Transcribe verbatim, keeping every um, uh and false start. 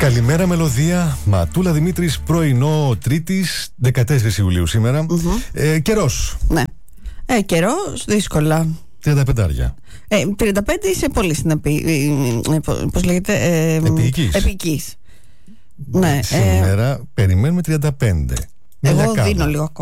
Καλημέρα Μελωδία, Ματούλα Δημήτρης, πρωινό Τρίτης, δεκατέσσερις Ιουλίου σήμερα. Mm-hmm. ε, Καιρός. Ναι. Ε, καιρός, δύσκολα. τριάντα πέντε. Ε, τριάντα πέντε είσαι πολύ συνεπή. Ε, πώς λέγεται. Ε, επίοικης. Επίοικης. Ναι. Σήμερα ε, περιμένουμε τριάντα πέντε. Εγώ δίνω λίγο ακόμα.